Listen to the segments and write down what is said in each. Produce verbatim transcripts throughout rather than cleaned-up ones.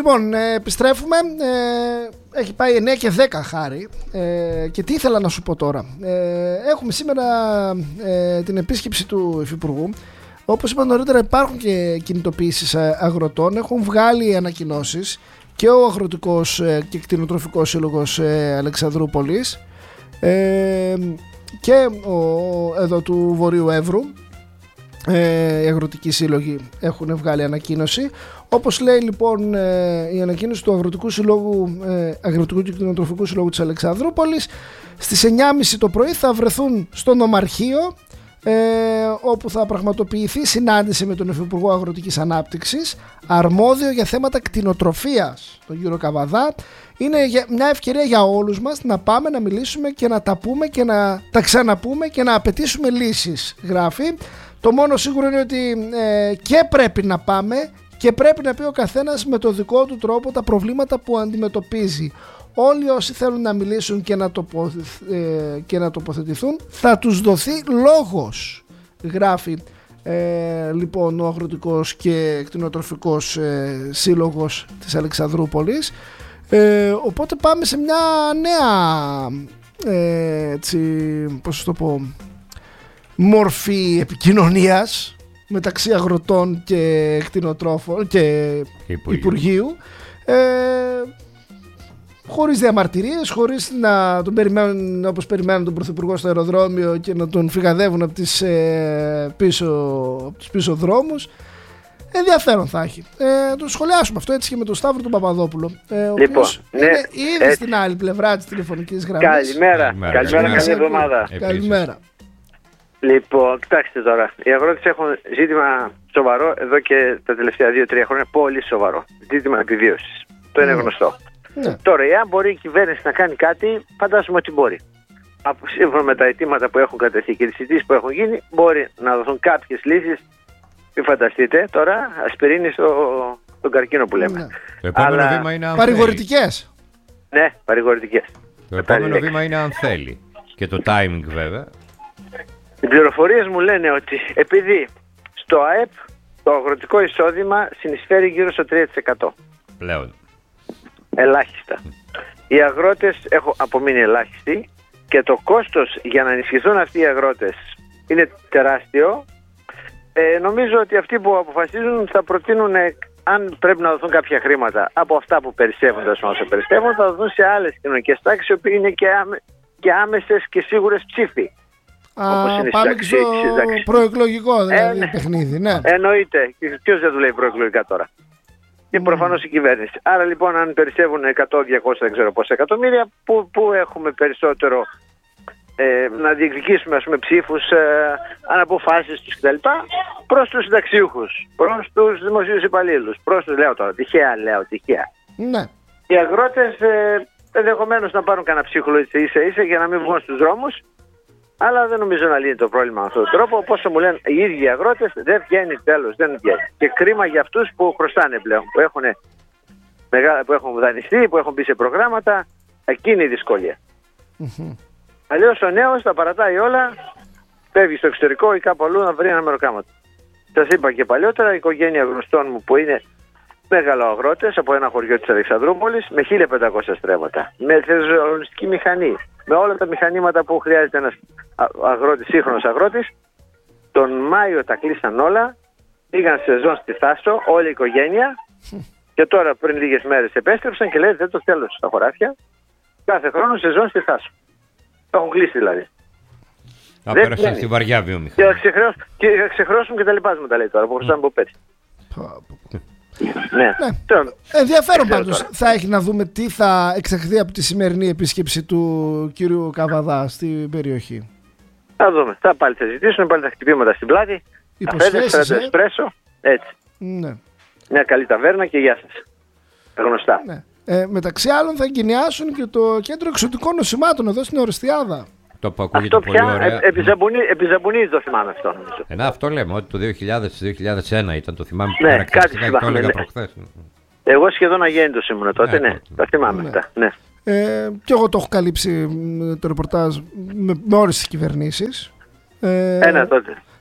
Λοιπόν, ε, επιστρέφουμε. Ε, έχει πάει εννιά και δέκα, Χάρη. Ε, και τι ήθελα να σου πω τώρα. Ε, έχουμε σήμερα ε, την επίσκεψη του Υφυπουργού. Όπως είπα νωρίτερα, υπάρχουν και κινητοποιήσεις αγροτών. Έχουν βγάλει ανακοινώσεις και ο Αγροτικός και Κτηνοτροφικός Σύλλογος Αλεξανδρούπολης ε, και ο, εδώ του Βορείου Εύρου. Ε, οι αγροτικοί σύλλογοι έχουν βγάλει ανακοίνωση. Όπως λέει λοιπόν ε, η ανακοίνωση του Αγροτικού Συλλόγου, ε, Αγροτικού και Κτηνοτροφικού Συλλόγου της Αλεξανδρούπολης, στις εννιά και μισή το πρωί θα βρεθούν στο Νομαρχείο, ε, όπου θα πραγματοποιηθεί συνάντηση με τον Υφυπουργό Αγροτικής Ανάπτυξης, αρμόδιο για θέματα κτηνοτροφίας, τον κύριο Καβαδά. Είναι μια ευκαιρία για όλους μας να πάμε να μιλήσουμε και να τα πούμε και να τα ξαναπούμε και να απαιτήσουμε λύσεις, γράφει. Το μόνο σίγουρο είναι ότι ε, και πρέπει να πάμε και πρέπει να πει ο καθένας με το δικό του τρόπο τα προβλήματα που αντιμετωπίζει. Όλοι όσοι θέλουν να μιλήσουν και να, τοποθε, ε, και να τοποθετηθούν θα τους δοθεί λόγος, γράφει ε, λοιπόν ο Αγροτικός και Κτηνοτροφικός ε, Σύλλογος της Αλεξανδρούπολης. Ε, οπότε πάμε σε μια νέα ε, έτσι, πώς το πω, μορφή επικοινωνίας μεταξύ αγροτών και κτηνοτρόφων και Υπουργείου, Υπουργείου ε, χωρίς διαμαρτυρίες, χωρίς να τον περιμένουν όπως περιμένουν τον Πρωθυπουργό στο αεροδρόμιο και να τον φυγαδεύουν από, τις, ε, πίσω, από τους πίσω δρόμους. Ενδιαφέρον θα έχει. Ε, το σχολιάσουμε αυτό έτσι και με τον Σταύρο τον Παπαδόπουλο. Ε, ο λοιπόν, ναι, είναι ήδη έτσι στην άλλη πλευρά της τηλεφωνικής γραμμής. Καλημέρα. Καλημέρα, καλημέρα, καλή εβδομάδα. Καλημέρα. Λοιπόν, κοιτάξτε τώρα. Οι αγρότες έχουν ζήτημα σοβαρό εδώ και τα τελευταία δύο τρία χρόνια. Πολύ σοβαρό. Ζήτημα επιβίωσης. Το είναι mm. γνωστό. Mm. Τώρα, εάν μπορεί η κυβέρνηση να κάνει κάτι, φαντάζομαι ότι μπορεί. Από σύμφωνα με τα αιτήματα που έχουν κατευθεί και τις συζητήσεις που έχουν γίνει, μπορεί να δοθούν κάποιες λύσεις. Μην φανταστείτε τώρα, ασπιρίνη στο, στον καρκίνο που λέμε. Ναι. Το επόμενο Αλλά... βήμα είναι αν παρηγορητικές. Ναι, παρηγορητικές. Το επόμενο βήμα είναι αν θέλει. Και το timing βέβαια. Οι πληροφορίες μου λένε ότι επειδή στο ΑΕΠ το αγροτικό εισόδημα συνεισφέρει γύρω στο τρία τοις εκατό. Πλέον. Ελάχιστα. Οι αγρότες έχουν απομείνει ελάχιστοι και το κόστος για να ενισχυθούν αυτοί οι αγρότες είναι τεράστιο. Ε, νομίζω ότι αυτοί που αποφασίζουν θα προτείνουν, αν πρέπει να δοθούν κάποια χρήματα από αυτά που περισσεύουν, όσο περισσεύουν, θα δοθούν σε άλλες κοινωνικές τάξεις, οι οποίοι είναι και, άμε, και άμεσες και σίγουρες ψήφοι. Α, πάμε και στο προεκλογικό δηλαδή ε, παιχνίδι, ναι. Εννοείται. Ποιος δεν δουλεύει προεκλογικά τώρα. Και προφανώς η κυβέρνηση. Άρα λοιπόν, αν περισσεύουν εκατό διακόσια δεν ξέρω πόσα εκατομμύρια, που, που έχουμε περισσότερο ε, να διεκδικήσουμε, ας πούμε, ψήφους, ε, αναποφάσεις τους κτλ. Προς τους συνταξιούχους, προς τους δημοσίους υπαλλήλους, προς τους, λέω τώρα, τυχαία, λέω, τυχαία. Ναι. Οι αγρότες ε, ενδεχομένως να πάρουν κανένα ψίχουλο ίσα ίσα για να μην βγουν στους δρόμους. Αλλά δεν νομίζω να λύνει το πρόβλημα με αυτόν τον τρόπο. Όπως μου λένε οι ίδιοι οι αγρότες, δεν βγαίνει τέλος, δεν βγαίνει. Και κρίμα για αυτούς που χρωστάνε πλέον, που έχουν, που έχουν δανειστεί, που έχουν μπει σε προγράμματα. Εκείνη η δυσκολία. Mm-hmm. Αλλιώς ο νέος τα παρατάει όλα, φεύγει στο εξωτερικό ή κάπου αλλού να βρει ένα μεροκάματο. Σας είπα και παλιότερα, η οικογένεια γνωστών μου που είναι μεγαλοαγρότες από ένα χωριό της Αλεξανδρούπολης με χίλια πεντακόσια στρέμματα, με θεσμοθετική μηχανή, με όλα τα μηχανήματα που χρειάζεται ένας αγρότης, σύγχρονος αγρότης. Τον Μάιο τα κλείσαν όλα, πήγαν σεζόν στη Θάσο, όλη η οικογένεια, και τώρα πριν λίγες μέρες επέστρεψαν και λέει δεν το θέλω στα χωράφια. Κάθε χρόνο σεζόν στη Θάσο. Το έχουν κλείσει δηλαδή. Θα πέρασαν στη βαριά βιομηχανία. Και θα ξεχρώσουν και τα λοιπάσματα, λέει τώρα, που χρωστάνε από πέρσι. Ναι. Ναι. Ενδιαφέρον πάντως θα έχει να δούμε τι θα εξαχθεί από τη σημερινή επίσκεψη του κύριου Καβαδά στην περιοχή. Θα δούμε. Θα πάλι θα ζητήσουν, πάλι τα χτυπήματα στην πλάτη. Υποσχέσεις, ε? εσπρέσο, έτσι. Ναι. Μια καλή ταβέρνα και γεια σας. Γνωστά. Ναι. Ε, μεταξύ άλλων θα εγκαινιάσουν και το κέντρο εξωτικών νοσημάτων εδώ στην Ορεστιάδα. Το που ακούγεται πολύ ωραία. Επιζαμπονίζει το θυμάμαι αυτό. Ε, να, αυτό λέμε, ότι το δύο χιλιάδες με δύο χιλιάδες ένα ήταν το θυμάμαι. Ναι, κάτι θυμάμαι, το έλεγα ναι. προχθές. Εγώ σχεδόν αγέννητος ήμουν τότε, ναι, ναι. Τα θυμάμαι ναι. αυτά. Ναι. Ε, και εγώ το έχω καλύψει το ρεπορτάζ με, με όλες τις κυβερνήσεις. Ε, Ένα τότε.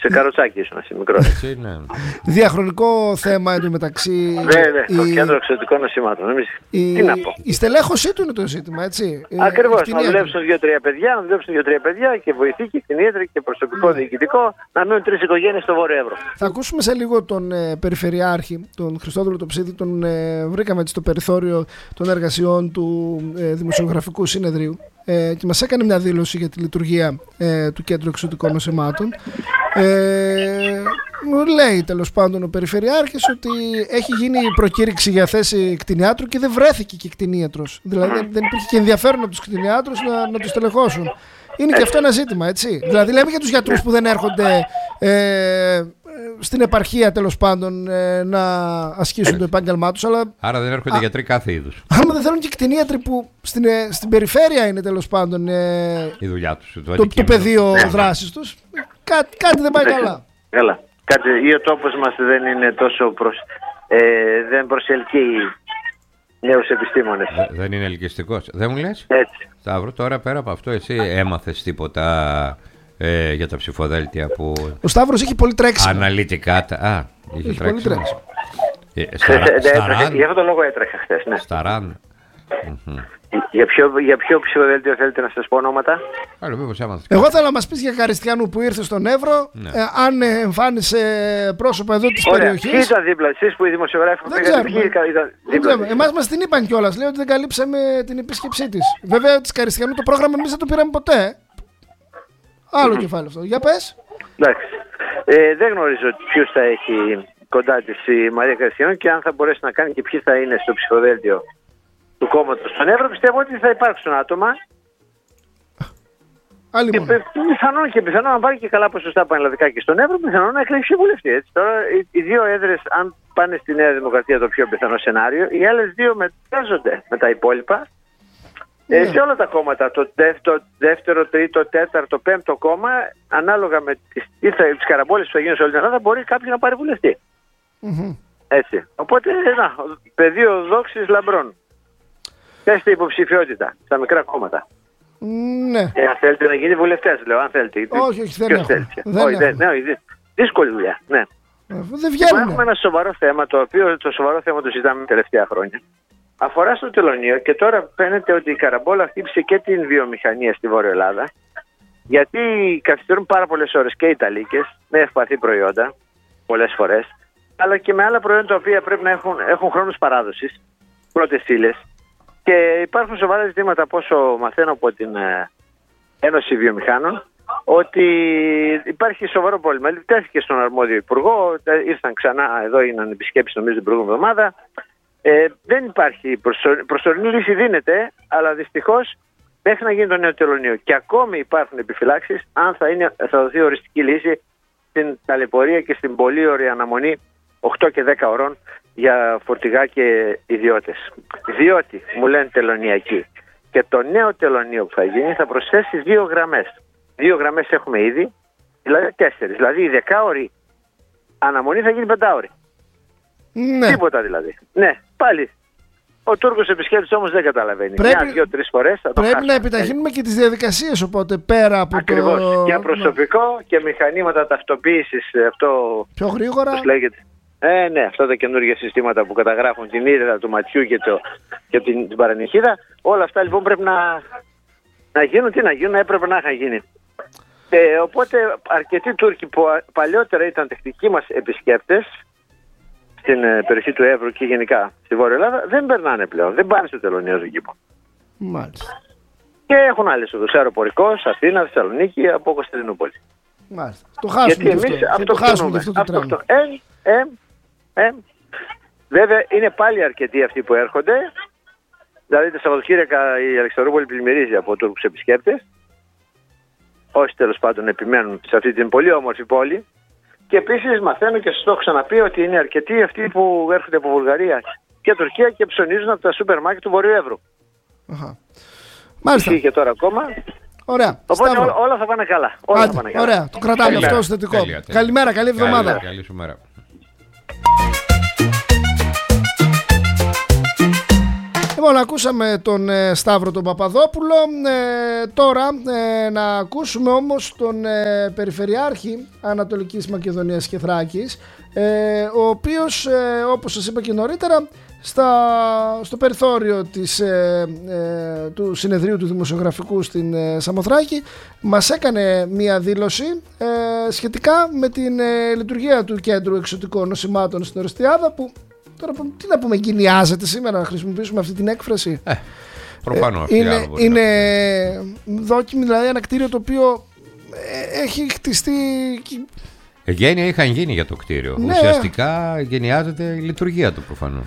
Σε καροτσάκι ήσουν εσύ μικρός. Έτσι, ναι. Διαχρονικό θέμα εντωμεταξύ. Βέβαια, το η- κέντρο εξωτικών νοσημάτων. Εμείς, η, τι να πω. η στελέχωσή του είναι το ζήτημα, έτσι. Ε, Ακριβώς, η να κτηνίατρη. δουλέψουν δύο-τρία παιδιά, να δουλέψουν δύο-τρία παιδιά και βοηθοί και κτηνίατροι και προσωπικό διοικητικό, να μείνουν τρεις οικογένειες στο Βόρειο Εύρο. Θα ακούσουμε σε λίγο τον ε, Περιφερειάρχη, τον Χριστόδουλο Τοψίδη. Τον ε, βρήκαμε έτσι στο περιθώριο των εργασιών του ε, Δημοσιογραφικού Συνεδρίου ε, και μας έκανε μια δήλωση για τη λειτουργία ε, του Κέντρου Εξωτικών Νοσημάτων. Ε, μου λέει τέλος πάντων ο Περιφερειάρχης ότι έχει γίνει προκήρυξη για θέση κτηνιάτρου και δεν βρέθηκε και κτηνίατρος. Δηλαδή δεν, δεν υπήρχε και ενδιαφέρον από τους κτηνιάτρους να, να τους στελεχώσουν. Είναι και αυτό ένα ζήτημα, έτσι. Δηλαδή λέμε για τους γιατρούς που δεν έρχονται ε, στην επαρχία τέλος πάντων ε, να ασκήσουν το επάγγελμά τους, αλλά Άρα δεν έρχονται γιατροί κάθε είδους. άμα δεν θέλουν και κτηνίατροι που στην, ε, στην περιφέρεια είναι τέλος πάντων ε, Η δουλειά τους. Το, το, το αντικείμενο. πεδίο δράσης τους, κά, κάτι δεν πάει καλά. Καλά. Κάτι, ή ο τόπος μας δεν είναι τόσο προς, ε, δεν προσελκύει νέους επιστήμονες. Δε- Δεν είναι ελκυστικός. Δεν μου λες? Έτσι. Σταύρο, τώρα πέρα από αυτό, εσύ έμαθες τίποτα ε, για τα ψηφοδέλτια που Ο Σταύρος έχει πολύ τρέξιμο. αναλυτικά. τα- Α, είχε Έχει πολύ τρέξει. τρέξιμο. Ε, στα, Ναι, έτρεχε. στα Γι' ραν. αυτόν τον λόγο έτρεχα χθες. Ναι. Στα ραν. Μμμ. Για, ποιο, για ποιο ψηφοδέλτιο θέλετε να σας πω ονόματα? Άλλο, μήπως έμαθες. Εγώ θέλω να μας πεις για Καριστιανού που ήρθε στον Εύρο, Ναι. ε, αν ε, εμφάνισε πρόσωπα εδώ της Ωραία. περιοχής. Ποιοι ήταν δίπλα, εσείς που οι δημοσιογράφοι που Δεν πήγατε, ξέρουμε. ποιοι ήταν Δεν δίπλα? ξέρουμε. Εμάς μας την είπαν κιόλας. Λέει ότι δεν καλύψαμε την επίσκεψή της. Βέβαια της Καριστιανού το πρόγραμμα εμείς δεν το πήραμε ποτέ. Άλλο κεφάλαιο αυτό. Για πες. Εντάξει. Ε, δεν γνωρίζω ποιους θα έχει κοντά της η Μαρία Καριστιανού και αν θα μπορέσει να κάνει και ποιοι θα είναι στο ψηφοδέλτιο του κόμματος στον Εύρο. Πιστεύω ότι θα υπάρξουν άτομα Άλλη και μόνο. πι- πιθανόν και πιθανόν να πάρει και καλά ποσοστά πανελλαδικά και στον Εύρο, πιθανόν να εκλέξει βουλευτή. Έτσι. Τώρα οι, οι δύο έδρες, αν πάνε στη Νέα Δημοκρατία, το πιο πιθανό σενάριο, οι άλλες δύο μετάζονται με τα υπόλοιπα. Ε, Ναι. σε όλα τα κόμματα, το δεύτερο, δεύτερο, τρίτο, τέταρτο, πέμπτο κόμμα, ανάλογα με τις, τις καραμπόλες που θα γίνουν σε όλη την Ελλάδα, μπορεί κάποιο να πάρει βουλευτή. Μμμ. Έτσι. Οπότε, να, πεδίο δόξης λαμπρών. Θέστε υποψηφιότητα στα μικρά κόμματα. Ναι. Ε, αν θέλετε να γίνει βουλευτές, λέω, αν θέλετε. Όχι, όχι, δεν Ποιος έχουμε. θέλει? Δεν Όχι, δεν, έχουμε. ναι, όχι, δυ- δύσκολη δουλειά. Ναι. Ε, Δεν Μα βγαίνουν. έχουμε ένα σοβαρό θέμα, το οποίο το σοβαρό θέμα το συζητάμε τα τελευταία χρόνια. Αφορά στο τελωνείο και τώρα φαίνεται ότι η καραμπόλα χτύπησε και την βιομηχανία στη Βόρεια Ελλάδα, γιατί καθυστερούν πάρα πολλές ώρες και οι ταλίκες με ευπαθή προϊόντα, πολλές φορές, αλλά και με άλλα προϊόντα τα οποία πρέπει να έχουν, έχουν χρόνους παράδοσης, πρώτες ύλες. Και υπάρχουν σοβαρά ζητήματα, από όσο μαθαίνω από την ε, Ένωση Βιομηχάνων, ότι υπάρχει σοβαρό πρόβλημα. Τέθηκε στον αρμόδιο υπουργό, τε- ήρθαν ξανά εδώ, έγιναν επισκέψεις νομίζω την προηγούμενη εβδομάδα. Ε, δεν υπάρχει προσω- προσωρινή λύση, δίνεται, αλλά δυστυχώς μέχρι να γίνει το νέο τελωνείο. Και ακόμη υπάρχουν επιφυλάξεις αν θα, είναι, θα δοθεί οριστική λύση στην ταλαιπωρία και στην πολύ ωραία αναμονή οκτώ και δέκα ωρών για φορτηγά και ιδιώτες. Διότι μου λένε τελωνιακοί και το νέο τελωνείο που θα γίνει θα προσθέσει δύο γραμμές. Δύο γραμμές έχουμε ήδη, δηλαδή τέσσερις. Δηλαδή η δεκάωρη αναμονή θα γίνει πεντάωρη. Ναι. Τίποτα δηλαδή. Ναι, πάλι. Ο Τούρκος επισκέπτης όμως δεν καταλαβαίνει. Πρέπει- Μια, δύο, τρεις φορές θα το Πρέπει χάσουμε. να επιταχύνουμε και τις διαδικασίες, οπότε πέρα από Ακριβώς. το... Και προσωπικό και μηχανήματα ταυτοποίησης, αυτό Πιο γρήγορα. πώς λέγεται. Ε, ναι, αυτά τα καινούργια συστήματα που καταγράφουν την ήρεδα του ματιού και, το, και την, την παρανυχίδα. Όλα αυτά λοιπόν πρέπει να, να γίνουν. Τι να γίνουν, έπρεπε να είχαν γίνει. Ε, οπότε αρκετοί Τούρκοι που α- παλιότερα ήταν τεχνικοί μας επισκέπτες στην ε, περιοχή του Εύρου και γενικά στη Βόρεια Ελλάδα δεν περνάνε πλέον. Δεν πάνε στο τελωνείο του κήπου. Μάλιστα. Και έχουν άλλες οδούς. Αεροπορικός, Αθήνα, Θεσσαλονίκη, από Κωνσταντινούπολη. Μάλιστα. Το χάσουμε Γιατί και εμείς αυτό. Και το χάσουμε και αυτοκτονούμε. αυτό το τρένο. Αυτοκτο- Ε, ε, ε. Βέβαια είναι πάλι αρκετοί αυτοί που έρχονται. Δηλαδή τα Σαββατοκύριακα η Αλεξανδρούπολη πλημμυρίζει από Τούρκους επισκέπτες. Όσοι τέλος πάντων επιμένουν σε αυτή την πολύ όμορφη πόλη. Και επίσης μαθαίνω και σας το έχω ξαναπεί ότι είναι αρκετοί αυτοί που έρχονται από Βουλγαρία και Τουρκία και ψωνίζουν από τα σούπερ μάρκετ του Βορείου Εύρου. Αχα. Μάλιστα. Ισχύει και τώρα ακόμα. Ωραία. Οπότε Σταύρο. όλα, όλα θα πάνε καλά. Όλα Άντε, θα πάνε καλά. ωραία. Το κρατάμε Τέλεια. αυτό ως θετικό. Τέλεια, τέλεια. Καλημέρα, καλή εβδομάδα. Καλημέρα, καλή σου μέρα. Λοιπόν, ακούσαμε τον ε, Σταύρο τον Παπαδόπουλο. Ε, τώρα ε, να ακούσουμε όμως τον ε, Περιφερειάρχη Ανατολικής Μακεδονίας και Θράκης, ε, ο οποίος, ε, όπως σας είπα και νωρίτερα, στα, στο περιθώριο της, ε, ε, του συνεδρίου του Δημοσιογραφικού στην ε, Σαμοθράκη μας έκανε μία δήλωση ε, σχετικά με την ε, λειτουργία του Κέντρου Εξωτικών Νοσημάτων στην Ορεστιάδα, που τώρα τι να πούμε, εγκαινιάζεται σήμερα, να χρησιμοποιήσουμε αυτή την έκφραση. Ε, προφανώς. Ε, είναι είναι δόκιμη, δηλαδή ένα κτίριο το οποίο ε, έχει χτιστεί... Γένεια είχαν γίνει για το κτίριο. Ναι. Ουσιαστικά γενιάζεται η λειτουργία του προφανώς.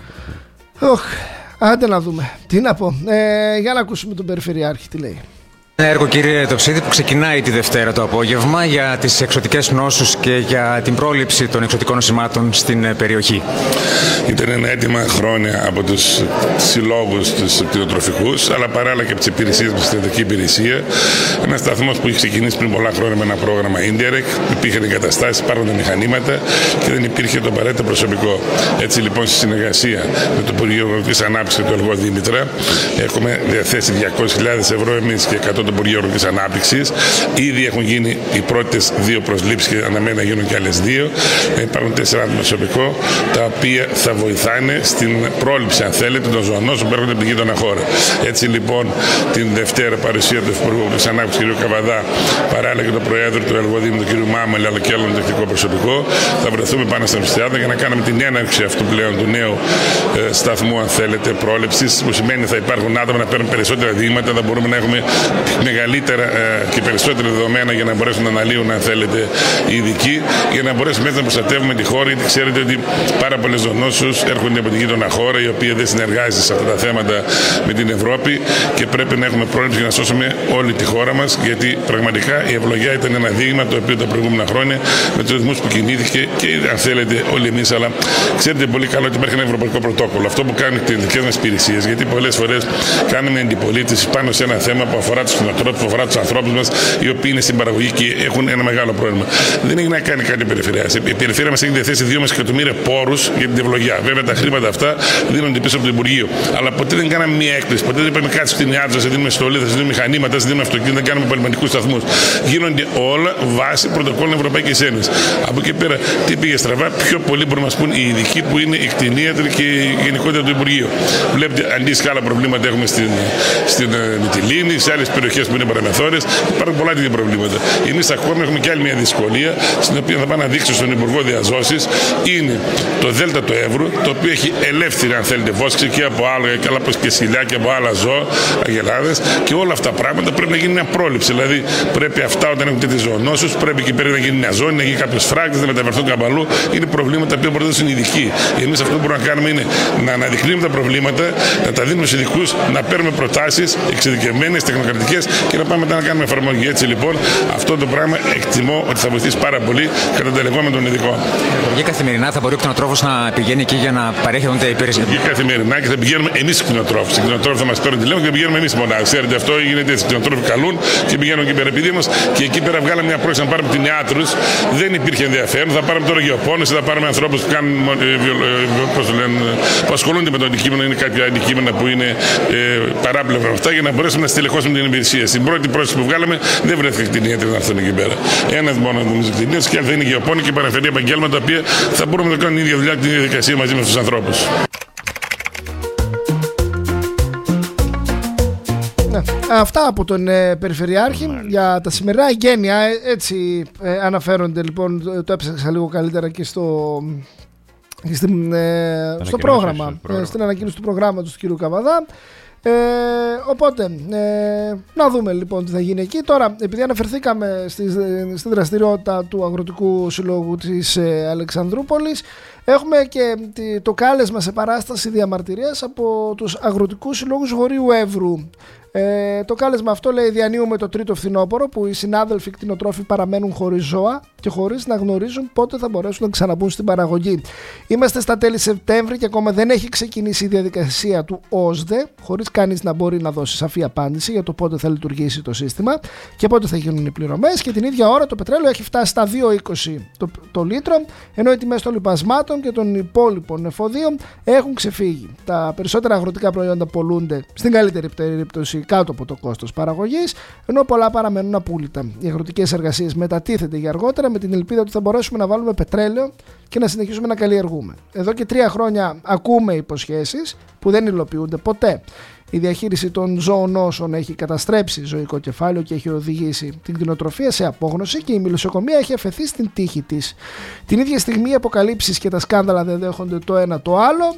Οχ, άντε να δούμε. Τι να πω. Ε, για να ακούσουμε τον Περιφερειάρχη τι λέει. Ένα έργο, κύριε Τοξίδη, που ξεκινάει τη Δευτέρα το απόγευμα για τις εξωτικές νόσους και για την πρόληψη των εξωτικών νοσημάτων στην περιοχή. Ήταν ένα αίτημα χρόνια από τους συλλόγους τους κτηνοτροφικούς, αλλά παράλληλα και από τις υπηρεσίες μας, στην ιατρική υπηρεσία. Ένας σταθμός που είχε ξεκινήσει πριν πολλά χρόνια με ένα πρόγραμμα Indirect, υπήρχαν εγκαταστάσεις, υπάρχουν μηχανήματα και δεν υπήρχε το απαραίτητο προσωπικό. Έτσι λοιπόν, στη συνεργασία με το Υπουργείο Αγροτικής Ανάπτυξης του Ελγό Δήμητρα, έχουμε διαθέσει διακόσιες χιλιάδες ευρώ εμείς και εκατό το Υπουργείο Αγροτικής Ανάπτυξης. Ήδη έχουν γίνει οι πρώτες δύο προσλήψεις και αναμένει να γίνουν και άλλες δύο. Υπάρχουν τέσσερα άτομα προσωπικό, τα οποία θα βοηθάνε στην πρόληψη, αν θέλετε, των ζωονόσων που έρχονται από την γείτονα χώρα. Έτσι λοιπόν, την Δευτέρα παρουσία του Υπουργού Αγροτικής Ανάπτυξης κ. Καβαδά, παράλληλα και του Προέδρου του Ελγοδήμου, του κ. Μάμελ, αλλά και άλλων τεχνικό προσωπικό, θα βρεθούμε πάνω στην Ορεστιάδα για να κάνουμε την έναρξη αυτού πλέον του νέου ε, σταθμού, αν θέλετε, πρόληψης, που σημαίνει θα υπάρχουν άτομα να παίρνουν περισσότερα δείγματα, θα μπορούμε να έχουμε μεγαλύτερα ε, και περισσότερα δεδομένα για να μπορέσουν να αναλύουν, αν θέλετε, οι ειδικοί, για να μπορέσουμε έτσι να προστατεύουμε τη χώρα. Γιατί ξέρετε ότι πάρα πολλές ζωονόσους έρχονται από την γείτονα χώρα, η οποία δεν συνεργάζεται σε αυτά τα θέματα με την Ευρώπη, και πρέπει να έχουμε πρόληψη για να σώσουμε όλη τη χώρα μας. Γιατί πραγματικά η ευλογιά ήταν ένα δείγμα το οποίο τα προηγούμενα χρόνια με τους ρυθμούς που κινήθηκε και, αν θέλετε, όλοι εμείς. Αλλά ξέρετε πολύ καλά ότι υπάρχει ένα ευρωπαϊκό πρωτόκολλο. Αυτό που κάνουν οι δικές μας υπηρεσίες, γιατί πολλές φορές κάνουμε αντιπολίτευση πάνω σε ένα θέμα που αφορά τους κτηνοτρόφους, που αφορά τους ανθρώπους μας, οι οποίοι είναι στην παραγωγή και έχουν ένα μεγάλο πρόβλημα. Δεν έχει να κάνει κάτι η περιφερειά. Η περιφέρεια μας έχει διαθέσει δύο εκατομμύρια πόρους για την ευλογιά. Βέβαια τα χρήματα αυτά δίνονται πίσω από το Υπουργείο. Αλλά ποτέ δεν κάναμε μία έκπληξη. Ποτέ δεν είπαμε κάτι στην Ιάτζα, θα δίνουμε στολή, θα δίνουμε μηχανήματα, θα δίνουμε αυτοκίνητα, δεν κάνουμε πολυμαντικούς σταθμούς. Γίνονται όλα βάσει πρωτοκόλλων Ευρωπαϊκής Ένωσης. Από εκεί πέρα, τι πήγε στραβά, πιο πολύ μπορούν να μας πούν οι ειδικοί που είναι οι κτηνίατροι και η γενικότητα του Υπουργείου. Βλέπετε, αντίστοιχα άλλα προβλήματα έχουμε στην, στην Μυτιλήνη, σε άλλες περιοχές που είναι παραμεθόρες. Υπάρχουν πολλά τέτοια προβλήματα. Εμείς ακόμα έχουμε και άλλη μια δυσκολία, στην οποία θα πάω να δείξω στον Υπουργό Διαζώσης. Είναι το Δέλτα του Εύρου, το οποίο έχει ελεύθερη, αν θέλετε, βόσκηση και από άλλα, καλά και σκυλιά και από άλλα ζώα, αγελάδες, και όλα αυτά τα πράγματα πρέπει να γίνει μια πρόληψη. Δηλαδή, πρέπει αυτά όταν έχουν τέτοιες ζωονόσους, πρέπει εκεί πέρα να γίνει μια ζώνη, να γίνει κάποιος φράκτης, να μεταφερθούν κάπου αλλού. Είναι προβλήματα που μπορούν να είναι ειδικοί. Εμείς αυτό που μπορούμε να κάνουμε είναι να αναδεικνύουμε τα προβλήματα, να τα δίνουμε στους ειδικούς, να παίρνουμε προτάσεις εξειδικευμένες, τεχνοκρατικές και να πάμε μετά να κάνουμε εφαρμογή. Έτσι λοιπόν, αυτό το πράγμα εκτιμώ ότι θα βοηθήσει πάρα πολύ κατά τα λεγόμενα των ειδικών. Και καθημερινά θα μπορεί ο κτηνοτρόφος να πηγαίνει εκεί για να παρέχει τα υπηρεσία. Και καθημερινά, και θα πηγαίνουμε εμείς οι κτηνοτρόφοι. Οι κτηνοτρόφοι θα μας παίρνουν τηλέφωνο και πηγαίνουμε εμείς μονάχα. Ξέρετε, αυτό γίνεται έτσι. Οι κτηνοτρόφοι καλούν και πηγαίνουν εκεί πέρα επειδή μας, και εκεί πέρα βγάλαμε μια πρόκληση να πάρουμε κτηνιάτρους. Δεν υπήρχε ενδιαφέρον. Θα πάρουμε τώρα γεωπόνες, θα πάρουμε ανθρώπους που, κάνουν, που ασχολούνται με το αντικείμενο. Είναι κάποια αντικείμενα που είναι ε, παράπλευρα αυτά, για να μπορέσουμε να στελεχώσουμε την υπηρεσία. Στην πρώτη πρόσκληση που βγάλαμε δεν βρέθηκε κτηνίατροι να έρθουν εκεί πέρα. Ένας μόνο νομίζω κτηνίατρος, και αν θα είναι γεωπόνοι και παραφερή επαγγέλματα, τα οποία θα μπορούμε να κάνουν την ίδια δουλειά και την ίδια διαδικασία μαζί με τους ανθρώπους. Ναι. Αυτά από τον ε, Περιφερειάρχη για τα σημερινά εγγένεια. Ε, έτσι ε, αναφέρονται λοιπόν, το, το έψαξα λίγο καλύτερα και στο, και στην, ε, στο πρόγραμμα, ε, στην ανακοίνωση του προγράμματος του κ. Καβαδά. Ε, οπότε ε, να δούμε λοιπόν τι θα γίνει εκεί. Τώρα, επειδή αναφερθήκαμε στη, στη δραστηριότητα του Αγροτικού Συλλόγου της ε, Αλεξανδρούπολης, έχουμε και το κάλεσμα σε παράσταση διαμαρτυρίας από τους Αγροτικούς Συλλόγους Βορείου Εύρου. Ε, το κάλεσμα αυτό λέει: διανύουμε το τρίτο φθινόπωρο που οι συνάδελφοι κτηνοτρόφοι παραμένουν χωρίς ζώα και χωρίς να γνωρίζουν πότε θα μπορέσουν να ξαναμπούν στην παραγωγή. Είμαστε στα τέλη Σεπτέμβρη και ακόμα δεν έχει ξεκινήσει η διαδικασία του ΟΣΔΕ, χωρίς κανείς να μπορεί να δώσει σαφή απάντηση για το πότε θα λειτουργήσει το σύστημα και πότε θα γίνουν οι πληρωμές. Και την ίδια ώρα το πετρέλαιο έχει φτάσει στα δύο είκοσι το, το λίτρο, ενώ οι τιμές των λιπασμάτων τροφίμων και των υπόλοιπων εφοδίων έχουν ξεφύγει. Τα περισσότερα αγροτικά προϊόντα πολλούνται στην καλύτερη περίπτωση κάτω από το κόστος παραγωγής, ενώ πολλά παραμένουν απούλητα. Οι αγροτικές εργασίες μετατίθεται για αργότερα με την ελπίδα ότι θα μπορέσουμε να βάλουμε πετρέλαιο και να συνεχίσουμε να καλλιεργούμε. Εδώ και τρία χρόνια ακούμε υποσχέσεις που δεν υλοποιούνται ποτέ. Η διαχείριση των ζωονόσων έχει καταστρέψει ζωικό κεφάλαιο και έχει οδηγήσει την κτηνοτροφία σε απόγνωση και η μελισσοκομεία έχει αφαιθεί στην τύχη της. Την ίδια στιγμή οι αποκαλύψεις και τα σκάνδαλα δεν δέχονται το ένα το άλλο,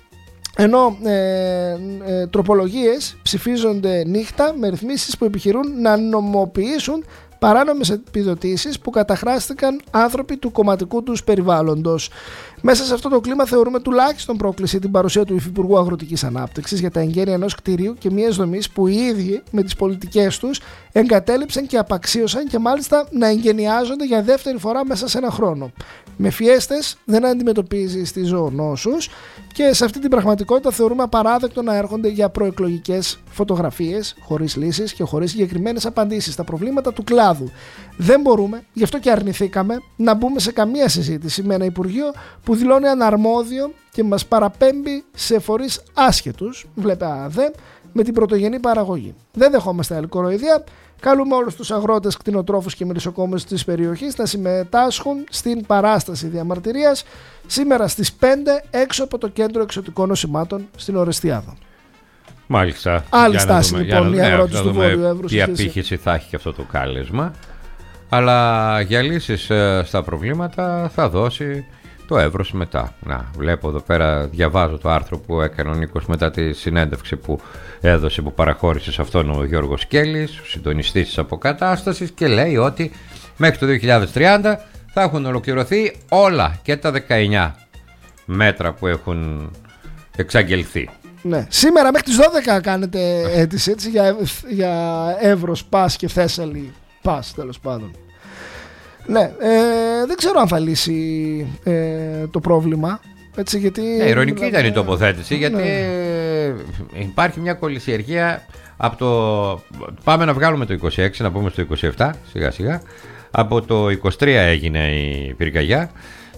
ενώ ε, ε, τροπολογίες ψηφίζονται νύχτα με ρυθμίσεις που επιχειρούν να νομοποιήσουν παράνομες επιδοτήσεις που καταχράστηκαν άνθρωποι του κομματικού τους περιβάλλοντος. Μέσα σε αυτό το κλίμα θεωρούμε τουλάχιστον πρόκληση την παρουσία του Υφυπουργού Αγροτικής Ανάπτυξης για τα εγγένεια ενός κτηρίου και μιας δομής που οι ίδιοι με τις πολιτικές τους εγκατέλειψαν και απαξίωσαν και μάλιστα να εγγενιάζονται για δεύτερη φορά μέσα σε ένα χρόνο. Με φιέστες δεν αντιμετωπίζει στις ζωονόσους και σε αυτή την πραγματικότητα θεωρούμε απαράδεκτο να έρχονται για προεκλογικές φωτογραφίες χωρίς λύσεις και χωρίς συγκεκριμένες απαντήσεις στα προβλήματα του κλάδου. Δεν μπορούμε, γι' αυτό και αρνηθήκαμε, να μπούμε σε καμία συζήτηση με ένα Υπουργείο που δηλώνει αναρμόδιο και μας παραπέμπει σε φορείς άσχετους, βλέπε ΑΔΕ, με την πρωτογενή παραγωγή. Δεν δεχόμαστε άλλη κοροϊδία. Καλούμε όλους τους αγρότες, κτηνοτρόφους και μελισσοκόμες της περιοχής να συμμετάσχουν στην παράσταση διαμαρτυρίας σήμερα στις πέντε έξω από το Κέντρο Εξωτικών Νοσημάτων στην Ορεστιάδα. Μάλιστα. Άλλη στάση λοιπόν οι αγρότες του Βόρειου Εύρου. Τι απήχηση θα έχει και αυτό το κάλεσμα. Αλλά για λύσεις ε, στα προβλήματα θα δώσει το Εύρος μετά. Να, βλέπω εδώ πέρα, διαβάζω το άρθρο που έκανε ο Νίκος μετά τη συνέντευξη που έδωσε, που παραχώρησε σε αυτόν ο Γιώργος Κέλλης, ο συντονιστής της αποκατάστασης, και λέει ότι μέχρι το δύο χιλιάδες τριάντα θα έχουν ολοκληρωθεί όλα και τα δεκαεννιά μέτρα που έχουν εξαγγελθεί. Ναι. Σήμερα μέχρι τις δώδεκα κάνετε αίτηση έτσι, για, για Εύρος Πας και Θέσσαλη Πας, τέλος πάντων. Ναι, ε, δεν ξέρω αν θα λύσει ε, το πρόβλημα. Έτσι, γιατί, ε, ειρωνική δηλαδή, ήταν η τοποθέτηση, ναι. γιατί ε, υπάρχει μια κολυσιεργία από το... Πάμε να βγάλουμε το είκοσι έξι, να πούμε στο είκοσι επτά, σιγά σιγά. Από το είκοσι τρία έγινε η πυρκαγιά.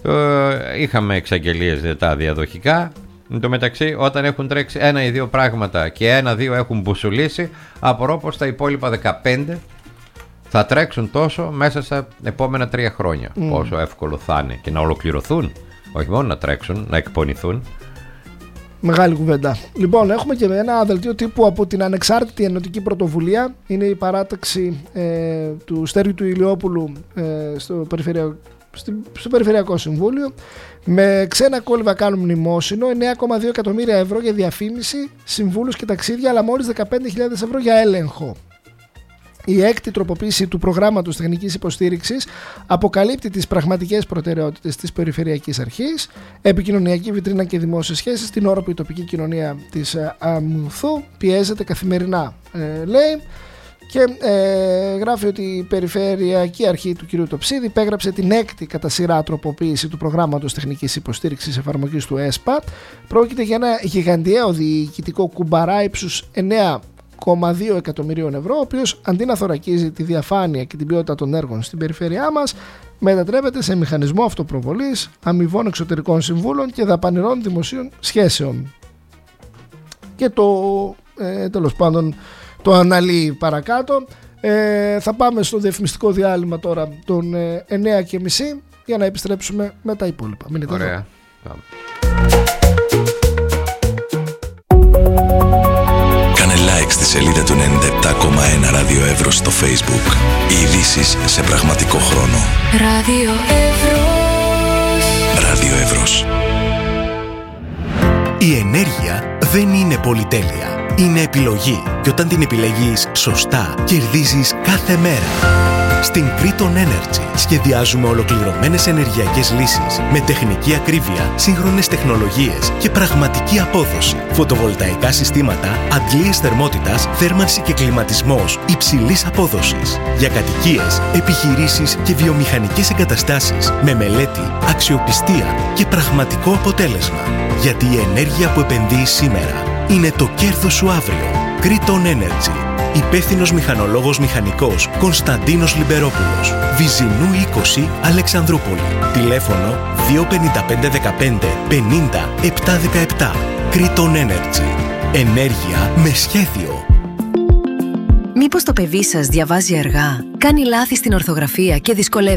Ε, είχαμε εξαγγελίες τα διαδοχικά. Εν τω μεταξύ, όταν έχουν τρέξει ένα ή δύο πράγματα και ένα-δύο έχουν μπουσουλήσει, απορώ πως τα υπόλοιπα δεκαπέντε θα τρέξουν τόσο μέσα στα επόμενα τρία χρόνια. Mm. Πόσο εύκολο θα είναι και να ολοκληρωθούν, όχι μόνο να τρέξουν, να εκπονηθούν. Μεγάλη κουβέντα. Λοιπόν, έχουμε και ένα δελτίο τύπου από την Ανεξάρτητη Ενωτική Πρωτοβουλία. Είναι η παράταξη ε, του Στέργιου του Ηλιόπουλου ε, στο, περιφερειακό, στο Περιφερειακό Συμβούλιο. Με ξένα κόλληβα κάνουν μνημόσυνο, εννέα κόμμα δύο εκατομμύρια ευρώ για διαφήμιση, συμβούλους και ταξίδια, αλλά μόλις δεκαπέντε χιλιάδες ευρώ για έλεγχο. Η έκτη τροποποίηση του προγράμματος τεχνικής υποστήριξης αποκαλύπτει τις πραγματικές προτεραιότητες της Περιφερειακής Αρχής, επικοινωνιακή βιτρίνα και δημόσιες σχέσεις, την ώρα που η τοπική κοινωνία της Αμμουθού πιέζεται καθημερινά, ε, λέει, και ε, γράφει ότι η Περιφερειακή Αρχή του κ. Τοψίδη υπέγραψε την έκτη κατά σειρά τροποποίηση του προγράμματος τεχνικής υποστήριξης εφαρμογής του ΕΣΠΑ. Πρόκειται για ένα γιγαντιαίο διοικητικό κουμπαρά ύψους εννέα κόμμα δύο εκατομμυρίων ευρώ, ο οποίος αντί να θωρακίζει τη διαφάνεια και την ποιότητα των έργων στην περιφέρειά μας, μετατρέπεται σε μηχανισμό αυτοπροβολής, αμοιβών εξωτερικών συμβούλων και δαπανηρών δημοσίων σχέσεων. Και το ε, τέλος πάντων το αναλύει παρακάτω. Ε, θα πάμε στο διαφημιστικό διάλειμμα τώρα των ε, εννέα και μισή για να επιστρέψουμε με τα υπόλοιπα. Μείνετε εδώ. Ωραία. Κάνε like στη σελίδα του ενενήντα επτά κόμμα ένα Ράδιο Εύρος στο Facebook. Οι ειδήσεις σε πραγματικό χρόνο. Ράδιο Εύρος. Ράδιο Εύρος. Η ενέργεια δεν είναι πολυτέλεια. Είναι επιλογή. Και όταν την επιλέγεις σωστά, κερδίζεις κάθε μέρα. Στην Kriton Energy σχεδιάζουμε ολοκληρωμένες ενεργειακές λύσεις με τεχνική ακρίβεια, σύγχρονες τεχνολογίες και πραγματική απόδοση. Φωτοβολταϊκά συστήματα, αντλίες θερμότητας, θέρμανση και κλιματισμός υψηλής απόδοσης. Για κατοικίες, επιχειρήσεις και βιομηχανικές εγκαταστάσεις με μελέτη, αξιοπιστία και πραγματικό αποτέλεσμα. Γιατί η ενέργεια που επενδύεις σήμερα είναι το κέρδος σου αύριο. Kriton Energy. Υπεύθυνος μηχανολόγος μηχανικός Κωνσταντίνος Λιμπερόπουλος. Βυζινού είκοσι, Αλεξανδρούπολη. Τηλέφωνο δύο πέντε πέντε δεκαπέντε πενήντα επτακόσια δεκαεπτά. Κρήτον Energy. Ενέργεια με σχέδιο. Μήπως το παιδί σας διαβάζει αργά, κάνει λάθη στην ορθογραφία και δυσκολεύεται